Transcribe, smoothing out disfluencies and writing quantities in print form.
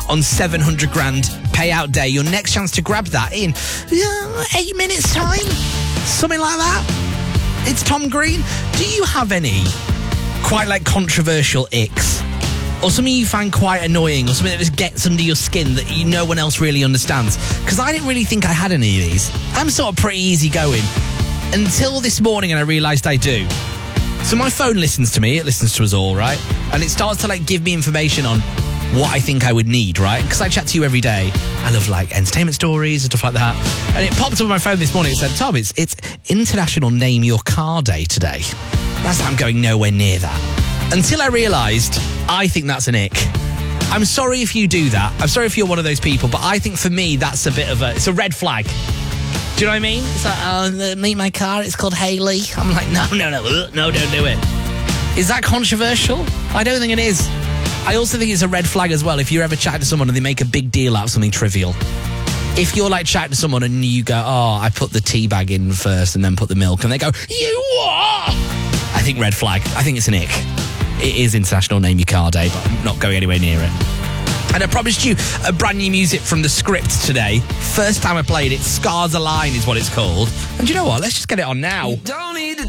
on 700 grand payout day. Your next chance to grab that in 8 minutes time, something like that. It's Tom Green. Do you have any quite like controversial icks, or something you find quite annoying, or something that just gets under your skin that no one else really understands? Because I didn't really think I had any of these. I'm sort of pretty easygoing until this morning, and I realised I do. So my phone listens to me, it listens to us all, right? And it starts to like give me information on what I think I would need, right? Because I chat to you every day. I love like entertainment stories and stuff like that. And it popped up on my phone this morning. It said, Tom, it's International Name Your Car Day today. That's I'm going nowhere near that. Until I realised, I think that's an ick. I'm sorry if you do that. I'm sorry if you're one of those people, but I think for me, that's a bit of it's a red flag. Do you know what I mean? It's like, meet my car, it's called Hayley. I'm like, no, don't do it. Is that controversial? I don't think it is. I also think it's a red flag as well if you're ever chatting to someone and they make a big deal out of something trivial. If you're like chatting to someone and you go, I put the tea bag in first and then put the milk, and they go, you what? I think red flag. I think it's an ick. It is International Name Your Car Day, but I'm not going anywhere near it. And I promised you a brand new music from The Script today. First time I played it, Scars Align is what it's called. And do you know what? Let's just get it on now. You don't need to